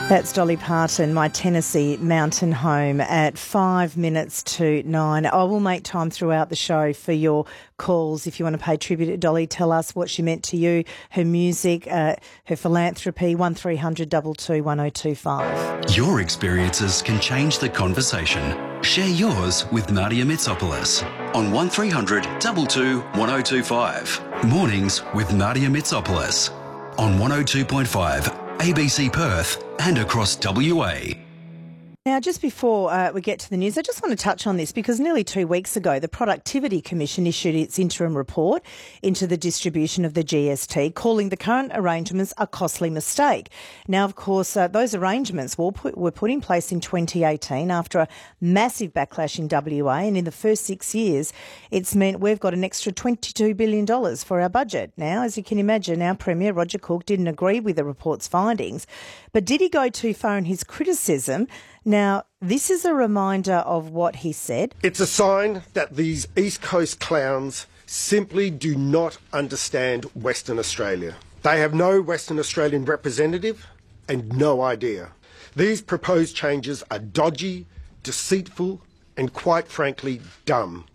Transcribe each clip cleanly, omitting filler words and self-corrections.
That's Dolly Parton, My Tennessee Mountain Home, at 5 minutes to 9. I will make time throughout the show for your calls. If you want to pay tribute to Dolly, tell us what she meant to you, her music, her philanthropy. 1300 22 1025. Your experiences can change the conversation. Share yours with Nadia Mitsopoulos on 1300 22 1025. Mornings with Nadia Mitsopoulos on 102.5 ABC Perth and across WA. Now, just before we get to the news, I just want to touch on this because nearly 2 weeks ago, the Productivity Commission issued its interim report into the distribution of the GST, calling the current arrangements a costly mistake. Now, of course, those arrangements were put in place in 2018 after a massive backlash in WA, and in the first 6 years, it's meant we've got an extra $22 billion for our budget. Now, as you can imagine, our Premier, Roger Cook, didn't agree with the report's findings, but did he go too far in his criticism? Now, this is a reminder of what he said. It's a sign that these East Coast clowns simply do not understand Western Australia. They have no Western Australian representative and no idea. These proposed changes are dodgy, deceitful, and quite frankly, dumb.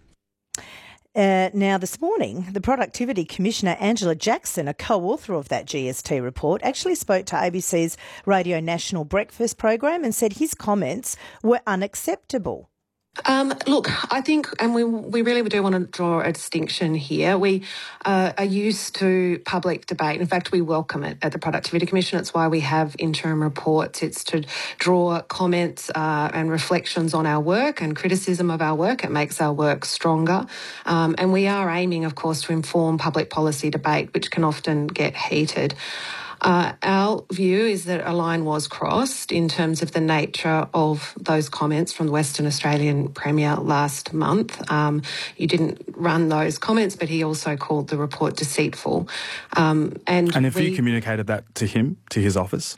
Now, this morning, the Productivity Commissioner, Angela Jackson, a co-author of that GST report, actually spoke to ABC's Radio National Breakfast program and said his comments were unacceptable. Look, I think, and we really do want to draw a distinction here. We are used to public debate. In fact, we welcome it at the Productivity Commission. It's why we have interim reports. It's to draw comments and reflections on our work and criticism of our work. It makes our work stronger. And we are aiming, of course, to inform public policy debate, which can often get heated. Our view is that a line was crossed in terms of the nature of those comments from the Western Australian Premier last month. You didn't run those comments, but he also called the report deceitful. And have you communicated that to him, to his office?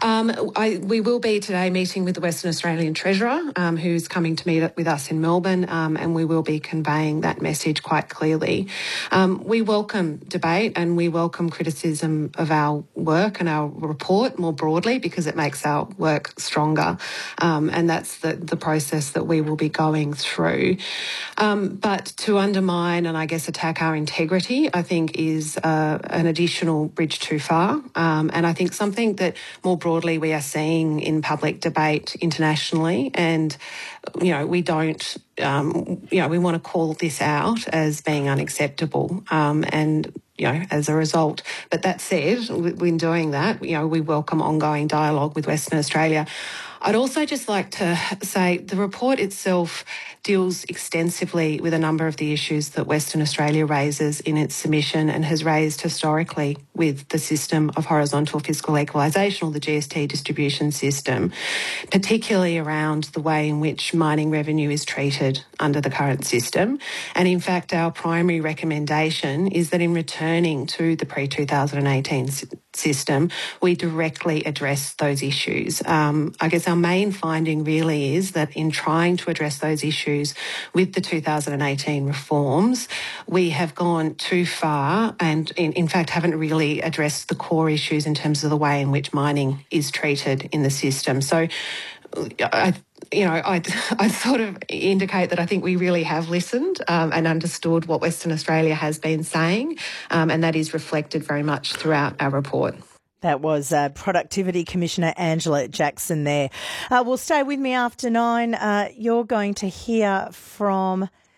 We will be today meeting with the Western Australian Treasurer, who's coming to meet with us in Melbourne, and we will be conveying that message quite clearly. We welcome debate and we welcome criticism of our work and our report more broadly because it makes our work stronger, and that's the process that we will be going through. But to undermine and I guess attack our integrity, I think is an additional bridge too far, and I think something that more broadly we are seeing in public debate internationally, and we don't we want to call this out as being unacceptable, and as a result. But that said, when doing that, we welcome ongoing dialogue with Western Australia. I'd also just like to say the report itself deals extensively with a number of the issues that Western Australia raises in its submission and has raised historically with the system of horizontal fiscal equalisation, or the GST distribution system, particularly around the way in which mining revenue is treated under the current system. And in fact, our primary recommendation is that in returning to the pre-2018 system, we directly address those issues. I guess our main finding really is that in trying to address those issues with the 2018 reforms, we have gone too far and in fact haven't really addressed the core issues in terms of the way in which mining is treated in the system. So I'd sort of indicate that I think we really have listened and understood what Western Australia has been saying, and that is reflected very much throughout our report. That was Productivity Commissioner Angela Jackson there. Well, stay with me after 9. You're going to hear from